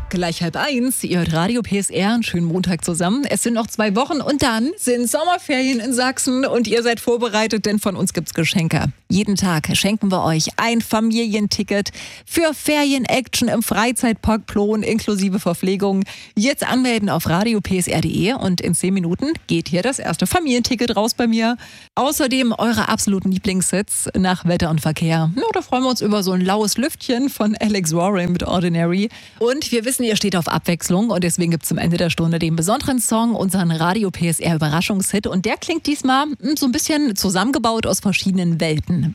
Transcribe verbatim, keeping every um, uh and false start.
Gleich halb eins, ihr hört Radio P S R, einen schönen Montag zusammen. Es sind noch zwei Wochen und dann sind Sommerferien in Sachsen und ihr seid vorbereitet, denn von uns gibt's Geschenke. Jeden Tag schenken wir euch ein Familienticket für Ferien-Action im Freizeitpark Plon inklusive Verpflegung. Jetzt anmelden auf radio p s r punkt d e und in zehn Minuten geht hier das erste Familienticket raus bei mir. Außerdem eure absoluten Lieblingssits nach Wetter und Verkehr. Ja, da freuen wir uns über so ein laues Lüftchen von Alex Warren mit Ordinary. Und wir wissen, ihr steht auf Abwechslung und deswegen gibt es zum Ende der Stunde den besonderen Song, unseren Radio P S R Überraschungshit. Und der klingt diesmal so ein bisschen zusammengebaut aus verschiedenen Welten.